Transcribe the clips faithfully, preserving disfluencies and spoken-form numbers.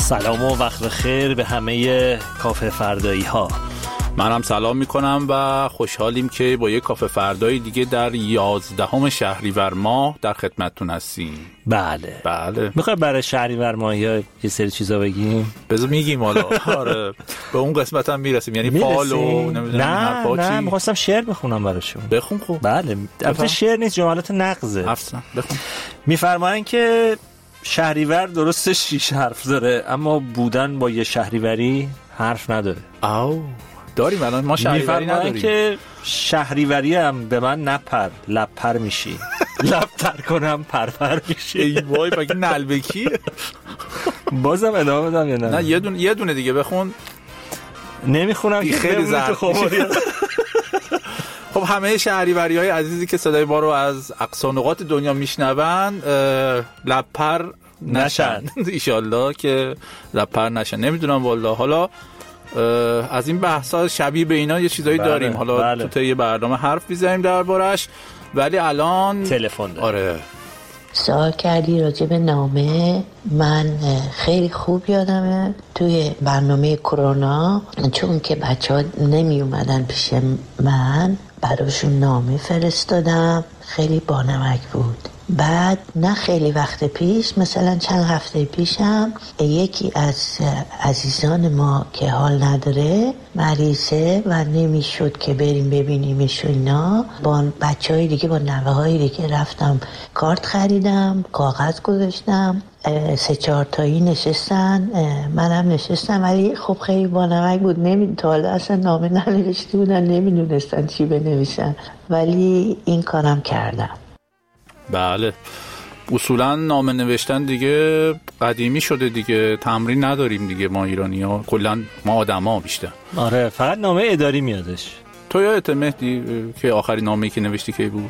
سلام و وقت بخیر به همه کافه فردایی ها. منم سلام میکنم و خوشحالیم که با یک کافه فردایی دیگه در یازدهم شهریور ماه در خدمتتون هستیم. بله بله. میخوای برای شهریور ماه یه سری چیزا بگیم؟ بذار میگیم حالا. آره به اون قسمت هم میرسیم، یعنی فال و نمیدونم نه نه میخواستم شعر بخونم براشون. بخون. خوب. بله البته شعر نیست، جملات نقضه. افسن بخون. میفرمایند که شهریور درسته شیش حرف داره اما بودن با یه شهریوری حرف نداره. آو داریم الان ما شهریوری نداریم. که شهریوری هم به من نپر لب پر میشی لب تر کنم پر پر میشی. ای وای بگی نلبکی. بازم ادامه بدم یا نه؟ نه یه دونه یه دونه دیگه بخون. نمیخونم که خیلی زرد. خب همه شهریوری‌های عزیزی که صدای ما رو از اقصا نقاط دنیا میشنون لب پر نشن ایشالله که لب پر نشن. نمیدونم والله. حالا از این بحثا شبیه به اینا یه چیزایی بله، داریم. حالا بله. تو طی برنامه حرف می‌زنیم دربارش، ولی الان تلفن داریم. آره سوال کردی راجع به نامه. من خیلی خوب یادمه توی برنامه کرونا، چون که بچه ها نمی اومدن پیش من، براشون نامه فرستادم. خیلی بانمک بود. بعد نه خیلی وقت پیش، مثلا چند هفته پیشم، یکی از عزیزان ما که حال نداره، مریضه و نمیشد که بریم ببینیمش و اینا، با بچه های دیگه با نوه های دیگه رفتم کارت خریدم، کاغذ گذاشتم، سه چهار تایی نشستن، منم نشستم. ولی خب خیلی بانمک بود، نمی تا حالا اصلا نامه ننوشته بودن، نمیدونستن چی بنویسن، ولی این کارم کردم. بله اصولا نامه نوشتن دیگه قدیمی شده دیگه، تمرین نداریم دیگه ما ایرانی ها، کلن ما آدم ها بیشتر. آره فقط نامه اداری میادش. تو یادت مهدی که آخرین نامه‌ای که نوشتی کی بود؟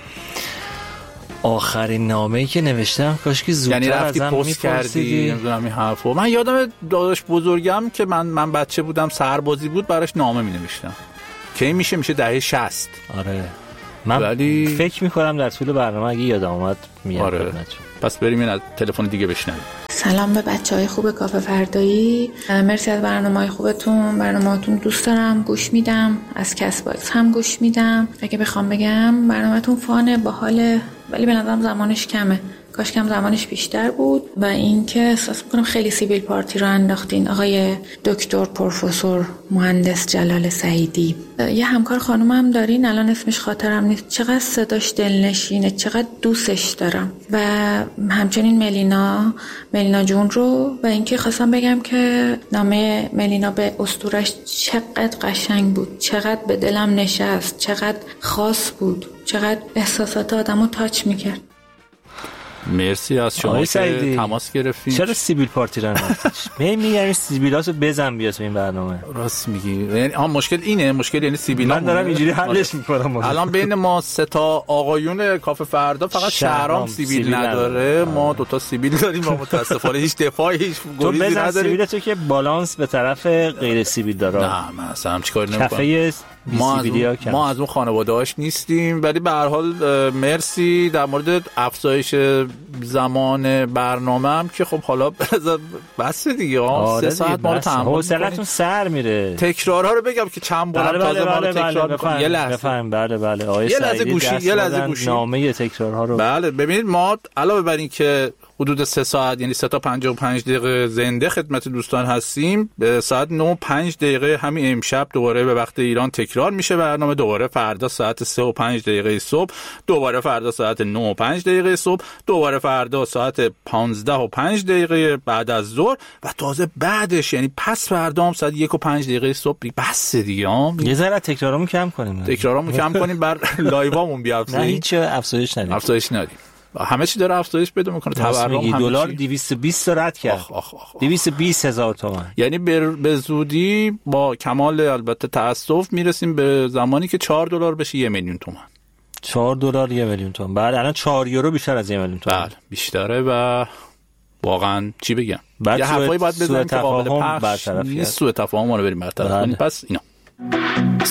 آخرین نامه‌ای که نوشتم کاش که زودتر یعنی رفتی ازم پست کردی نمیدونم این حرفو. من یادم داداش بزرگم که من من بچه بودم سربازی بود، براش نامه می‌نوشتم. کی میشه میشه دهه شصت. آره من ولی فکر میکنم در طول برنامه اگه یادم اومد میاد. آره. پس بریم این از تلفن دیگه بشنویم. سلام به بچهای خوب کافه فردایی، مرسی از برنامه‌های خوبتون. برنامه‌تون دوست دارم، گوش میدم، از کس باکس هم گوش میدم. اگه بخوام بگم برنامه‌تون فانه، باحاله، ولی به نظرم زمانش کمه، کاش کم زمانش بیشتر بود. و اینکه احساس میکنم خیلی سیبیل پارتی رو انداختین. آقای دکتر پروفسور مهندس جلال سعیدی، یه همکار خانوم هم دارین، الان اسمش خاطرم نیست، چقدر صداش دلنشینه، چقدر دوستش دارم. و همچنین ملینا ملینا جون رو. و اینکه خواستم بگم که نامه ملینا به اسطورش چقدر قشنگ بود، چقدر به دلم نشست، چقدر خاص بود، چقدر احساسات آدمو تاچ میکرد. مرسی از شما که تماس گرفتین. چرا سیبیل پارتی رو نرفتیش؟ می میگم سیبیلاتو بزن بیا تو این برنامه. راست میگی. یعنی ها مشکل اینه، مشکل یعنی سیبیلا. من دارم اینجوری حلش میکنم. الان بین ما سه تا آقایون کافه فردا فقط شهرام سیبیل, سیبیل نداره. ما دو تا سیبیل داریم و متاسفانه هیچ دفاعی هیچ گریزی نداریم. تو بزن سیبیلاتو که بالانس به طرف غیر سیبیل داره. نه من اصلا چیکار نمیکنم. کافه ما از اون ما از اون خانواده‌اش نیستیم. ولی به هر حال مرسی. در مورد افزایش زمان برنامه هم که خب حالا بس دیگه ها سه ساعت ما رو تحمل حوصله‌تون سر میره. تکرارها رو بگم که چند بار تازه ما رو تکرار می‌کنیم. یه لحظه بفهم. بله بله آقای یه لحظه گوشی یه لحظه گوشی نامه تکرارها رو. بله ببینید ما علاوه بر این که حدود سه ساعت یعنی سه تا پنجاه و پنج دقیقه زنده خدمت دوستان هستیم، به ساعت نه و پنج دقیقه همین امشب دوباره به وقت ایران تکرار میشه برنامه. دوباره فردا ساعت سه و پنج دقیقه صبح، دوباره فردا ساعت نه و پنج دقیقه صبح، دوباره فردا ساعت پانزده و پنج دقیقه بعد از ظهر و تازه بعدش یعنی پس فردا هم ساعت یک و پنج دقیقه صبح. بس دیگه ها یه ذره تکرارامون کم کنیم. تکرارامون کم کنیم بر لایوامون بیافزاییم. نه هیچ افزایش ندیم. افزایش ندیم. همه چی داره افزایش پیدا میکنه. تورم دلار دویست و بیست رد کرد. آخ آخ آخ. دویست و بیست هزار تومان. یعنی به زودی با کمال البته تاسف میرسیم به زمانی که چهار دلار بشه یک میلیون تومان. چهار دلار یک میلیون تومان. بعد الان چهار یورو بیشتر از یک میلیون تومان. بله بیشتره و واقعا چی بگم. یه حرفایی باید بزنیم که قابل پخش نیست. سوء تفاهم رو بریم برطرف کنیم. پس اینا